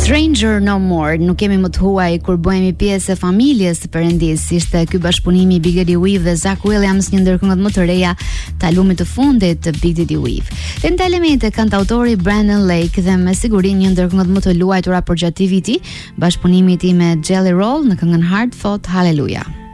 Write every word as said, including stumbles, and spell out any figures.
Stranger No More, nuk kemi më të huaj kur bëhemi pjesë e familjes së Perëndis. Ishte ky bashkëpunimi i Big Daddy Weave dhe Zach Williams, një ndër këngët më të reja të albumit të fundit të Big Daddy Weave. Tenta elemente kantautori Brandon Lake dhe me siguri një ndër këngët më të luajtura përgjatë këtij viti, bashkëpunimi i tij me Jelly Roll në këngën Hard Fought Hallelujah.